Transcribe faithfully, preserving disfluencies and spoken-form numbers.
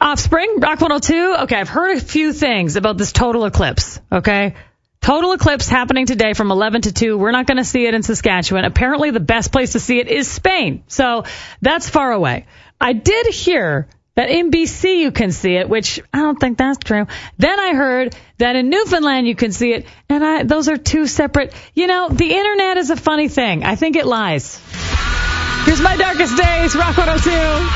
Offspring, Rock one oh two. Okay, I've heard a few things about this total eclipse, okay? Total eclipse happening today from eleven to two. We're not going to see it in Saskatchewan. Apparently the best place to see it is Spain. So that's far away. I did hear that in B C you can see it, which I don't think that's true. Then I heard that in Newfoundland you can see it, and I, those are two separate. You know, the internet is a funny thing. I think it lies. Here's my darkest days, Rock one oh two.